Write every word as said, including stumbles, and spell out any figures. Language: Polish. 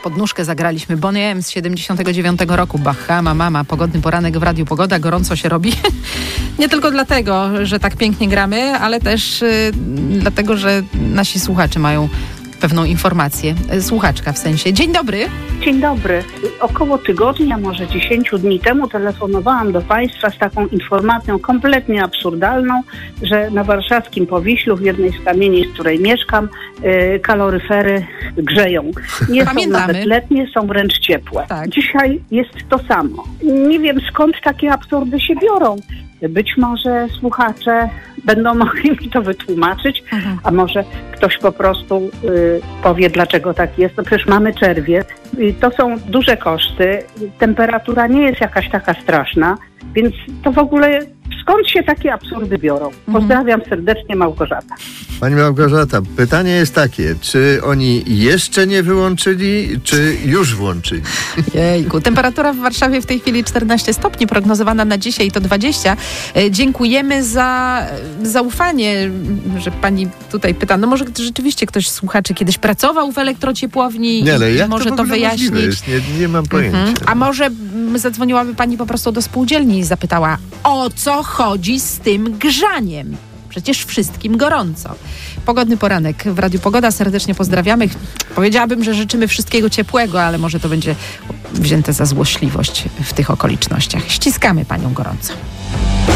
pod nóżkę zagraliśmy Bonnie M z siedemdziesiątego dziewiątego roku. Bahama Mama, pogodny poranek w Radiu Pogoda, gorąco się robi. Nie tylko dlatego, że tak pięknie gramy, ale też y, dlatego, że nasi słuchacze mają pewną informację. Słuchaczka w sensie. Dzień dobry. Dzień dobry. Około tygodnia, może dziesięciu dni temu telefonowałam do Państwa z taką informacją kompletnie absurdalną, że na warszawskim Powiślu, w jednej z kamienic, w której mieszkam, yy, kaloryfery grzeją. Nie są nawet letnie, są wręcz ciepłe. Tak. Dzisiaj jest to samo. Nie wiem, skąd takie absurdy się biorą. Być może słuchacze będą mogli mi to wytłumaczyć, mhm. a może ktoś po prostu y, powie, dlaczego tak jest. No przecież mamy czerwiec. I to są duże koszty. Temperatura nie jest jakaś taka straszna, więc to w ogóle skąd się takie absurdy biorą? Pozdrawiam serdecznie, Małgorzata. Pani Małgorzata, pytanie jest takie, czy oni jeszcze nie wyłączyli, czy już włączyli? Jejku, temperatura w Warszawie w tej chwili czternaście stopni, prognozowana na dzisiaj to dwadzieścia. Dziękujemy za zaufanie, że pani tutaj pyta. No może rzeczywiście ktoś z słuchaczy kiedyś pracował w elektrociepłowni nie, ale i jak może to, to wyjaśnić. Nie, nie mam pojęcia. Mhm. A może zadzwoniłaby pani po prostu do spółdzielni i zapytała, o co chodzi z tym grzaniem? Przecież wszystkim gorąco. Pogodny poranek w Radiu Pogoda. Serdecznie pozdrawiamy. Powiedziałabym, że życzymy wszystkiego ciepłego, ale może to będzie wzięte za złośliwość w tych okolicznościach. Ściskamy panią gorąco.